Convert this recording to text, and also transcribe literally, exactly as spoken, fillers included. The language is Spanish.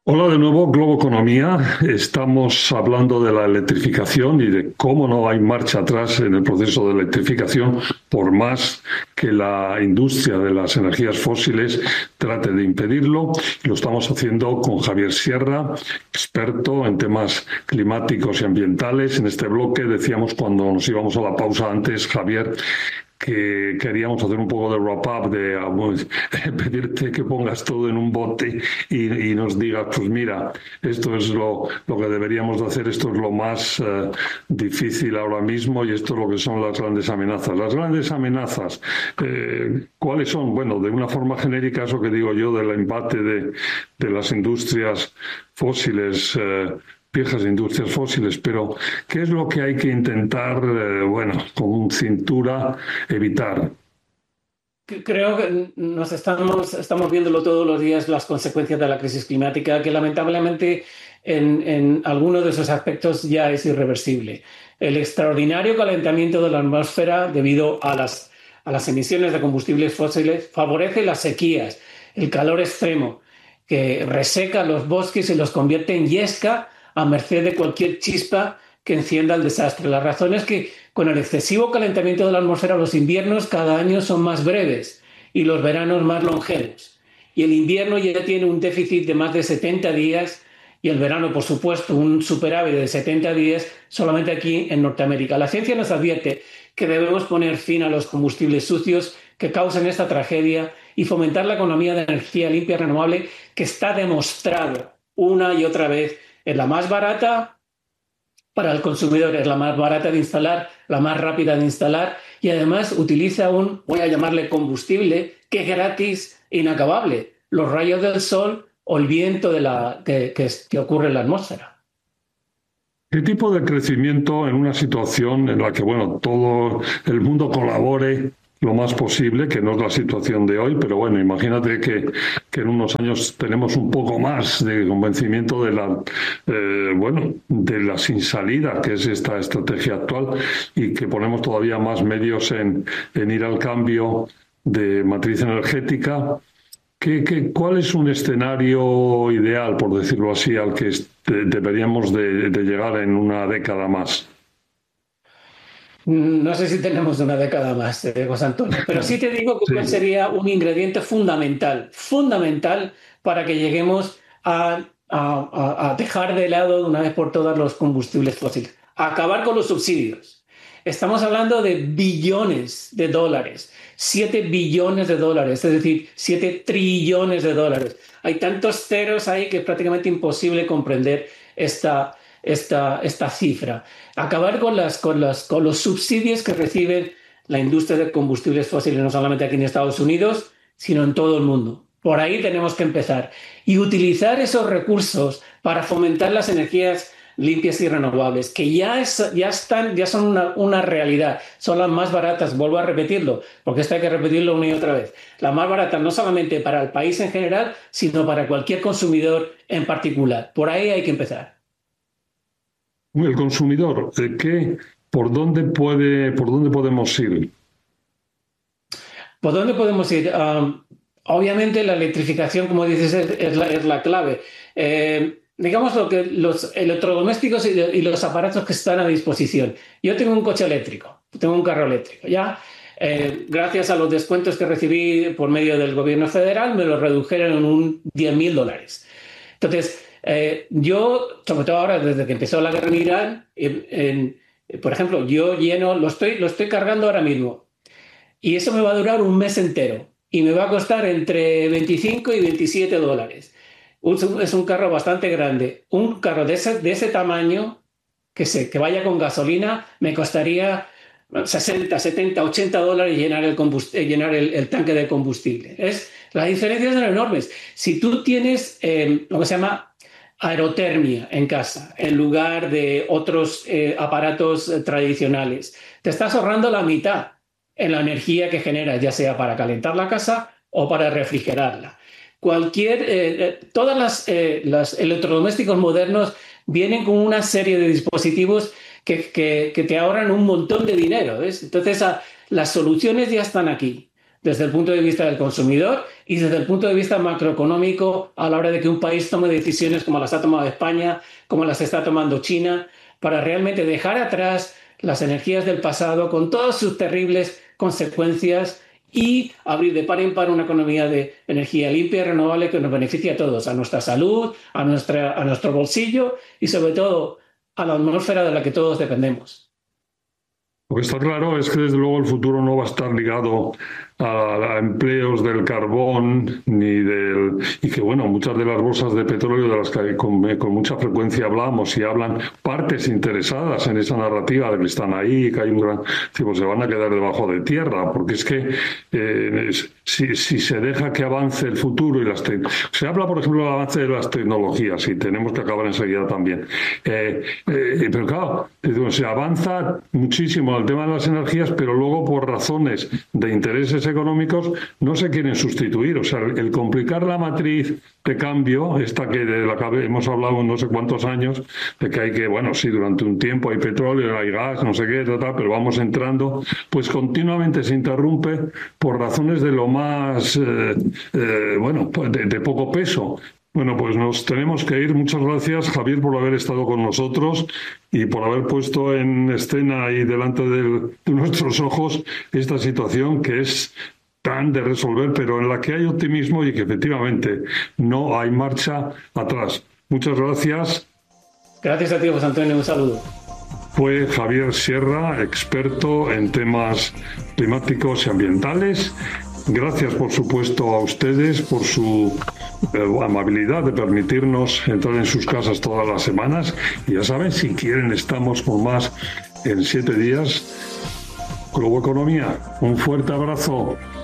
Hola de nuevo, Globo Economía. Estamos hablando de la electrificación y de cómo no hay marcha atrás en el proceso de electrificación, por más que la industria de las energías fósiles trate de impedirlo. Lo estamos haciendo con Javier Sierra, experto en temas climáticos y ambientales. En este bloque decíamos cuando nos íbamos a la pausa antes, Javier, que queríamos hacer un poco de wrap-up, de vamos, pedirte que pongas todo en un bote y, y nos digas, pues mira, esto es lo, lo que deberíamos de hacer, esto es lo más eh, difícil ahora mismo y esto es lo que son las grandes amenazas. Las grandes amenazas, eh, ¿cuáles son? Bueno, de una forma genérica, eso que digo yo, del embate de, de las industrias fósiles, eh, viejas industrias fósiles, pero ¿qué es lo que hay que intentar, eh, bueno, con cintura, evitar? Creo que nos estamos, estamos viéndolo todos los días, las consecuencias de la crisis climática, que lamentablemente en, en algunos de esos aspectos ya es irreversible. El extraordinario calentamiento de la atmósfera debido a las, a las emisiones de combustibles fósiles favorece las sequías, el calor extremo, que reseca los bosques y los convierte en yesca a merced de cualquier chispa que encienda el desastre. La razón es que con el excesivo calentamiento de la atmósfera los inviernos cada año son más breves y los veranos más longevos. Y el invierno ya tiene un déficit de más de setenta días y el verano, por supuesto, un superávit de setenta días solamente aquí en Norteamérica. La ciencia nos advierte que debemos poner fin a los combustibles sucios que causan esta tragedia y fomentar la economía de energía limpia y renovable, que está demostrado una y otra vez es la más barata para el consumidor, es la más barata de instalar, la más rápida de instalar y además utiliza un, voy a llamarle combustible, que es gratis e inacabable, los rayos del sol o el viento de la, que, que, que ocurre en la atmósfera. ¿Qué tipo de crecimiento en una situación en la que, bueno, todo el mundo colabore lo más posible, que no es la situación de hoy, pero bueno, imagínate que, que en unos años tenemos un poco más de convencimiento de la, eh, bueno, de la sin salida, que es esta estrategia actual, y que ponemos todavía más medios en, en ir al cambio de matriz energética? ¿Qué, qué, cuál es un escenario ideal, por decirlo así, al que este, deberíamos de, de llegar en una década más? No sé si tenemos una década más, eh, José Antonio, pero sí te digo que Sí. cuál sería un ingrediente fundamental, fundamental para que lleguemos a, a, a dejar de lado de una vez por todas los combustibles fósiles, a acabar con los subsidios. Estamos hablando de billones de dólares, siete billones de dólares, es decir, siete trillones de dólares. Hay tantos ceros ahí que es prácticamente imposible comprender esta, esta, esta cifra. Acabar con, las, con, las, con los subsidios que recibe la industria de combustibles fósiles, no solamente aquí en Estados Unidos, sino en todo el mundo. Por ahí tenemos que empezar. Y utilizar esos recursos para fomentar las energías limpias y renovables, que ya, es, ya, están, ya son una, una realidad, son las más baratas, vuelvo a repetirlo, porque esto hay que repetirlo una y otra vez, las más baratas no solamente para el país en general, sino para cualquier consumidor en particular. Por ahí hay que empezar. El consumidor, eh, ¿qué, por dónde puede, por dónde podemos ir? ¿Por dónde podemos ir? Um, obviamente la electrificación, como dices, es, es, la, es la, clave. Eh, digamos lo que los electrodomésticos y, y, los aparatos que están a disposición. Yo tengo un coche eléctrico, tengo un carro eléctrico, ¿ya? Eh, gracias a los descuentos que recibí por medio del gobierno federal, me lo redujeron en un diez mil dólares. Entonces, eh, yo, sobre todo ahora, desde que empezó la guerra en Irán, en, en, por ejemplo, yo lleno, lo estoy, lo estoy cargando ahora mismo. Y eso me va a durar un mes entero. Y me va a costar entre veinticinco y veintisiete dólares. Es un carro bastante grande. Un carro de ese, de ese tamaño, que, se, que vaya con gasolina, me costaría sesenta, setenta, ochenta dólares llenar el, llenar el, el tanque de combustible. Es, las diferencias son enormes. Si tú tienes eh, lo que se llama aerotermia en casa, en lugar de otros eh, aparatos eh, tradicionales, te estás ahorrando la mitad en la energía que generas, ya sea para calentar la casa o para refrigerarla. Cualquier, eh, todas las, eh, los electrodomésticos modernos vienen con una serie de dispositivos que, que, que te ahorran un montón de dinero, ¿ves? Entonces, a, las soluciones ya están aquí. desde el punto de vista del consumidor y desde el punto de vista macroeconómico a la hora de que un país tome decisiones como las ha tomado España, como las está tomando China, para realmente dejar atrás las energías del pasado con todas sus terribles consecuencias y abrir de par en par una economía de energía limpia y renovable que nos beneficie a todos, a nuestra salud, a, nuestra, a nuestro bolsillo y sobre todo a la atmósfera de la que todos dependemos. Lo que está claro es que desde luego el futuro no va a estar ligado a, a empleos del carbón ni del y que bueno, muchas de las bolsas de petróleo de las que con, con mucha frecuencia hablamos y hablan partes interesadas en esa narrativa de que están ahí, que hay un gran tipo, se van a quedar debajo de tierra, porque es que eh, si, si se deja que avance el futuro y las te- se habla por ejemplo del avance de las tecnologías y tenemos que acabar enseguida también, eh, eh, pero claro, se avanza muchísimo el tema de las energías, pero luego por razones de intereses económicos no se quieren sustituir. O sea, el complicar la matriz de cambio, esta que de la que hemos hablado en no sé cuántos años, de que hay que, bueno, sí, durante un tiempo hay petróleo, hay gas, no sé qué, tal, pero vamos entrando, pues continuamente se interrumpe por razones de lo más, eh, eh, bueno, de, de poco peso. Bueno, pues nos tenemos que ir. Muchas gracias, Javier, por haber estado con nosotros y por haber puesto en escena y delante de, de nuestros ojos esta situación que es tan de resolver, pero en la que hay optimismo y que efectivamente no hay marcha atrás. Muchas gracias. Gracias a ti, José Antonio. Un saludo. Fue Javier Sierra, experto en temas climáticos y ambientales. Gracias, por supuesto, a ustedes por su eh, amabilidad de permitirnos entrar en sus casas todas las semanas. Y ya saben, si quieren, estamos por más en siete días. Globo Economía, un fuerte abrazo.